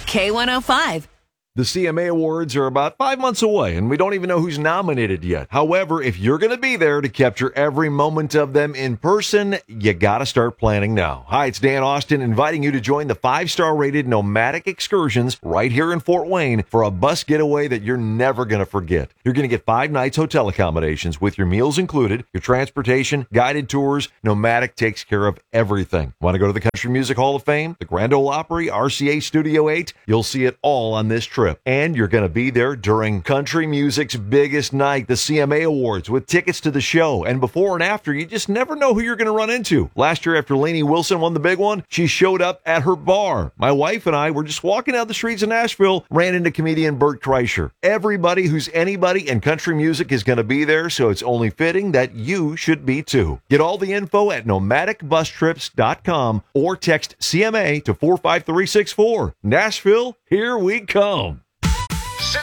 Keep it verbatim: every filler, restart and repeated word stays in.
K one oh five. The C M A Awards are about five months away, and we don't even know who's nominated yet. However, if you're going to be there to capture every moment of them in person, you got to start planning now. Hi, it's Dan Austin, inviting you to join the five-star rated Nomadic Excursions right here in Fort Wayne for a bus getaway that you're never going to forget. You're going to get five nights hotel accommodations with your meals included, your transportation, guided tours. Nomadic takes care of everything. Want to go to the Country Music Hall of Fame, the Grand Ole Opry, R C A Studio eight? You'll see it all on this trip. And you're going to be there during country music's biggest night, the C M A Awards, with tickets to the show. And before and after, you just never know who you're going to run into. Last year, after Lainey Wilson won the big one, she showed up at her bar. My wife and I were just walking down the streets of Nashville, ran into comedian Bert Kreischer. Everybody who's anybody in country music is going to be there, so it's only fitting that you should be too. Get all the info at nomadic bus trips dot com or text C M A to four five three six four. Nashville, here we come.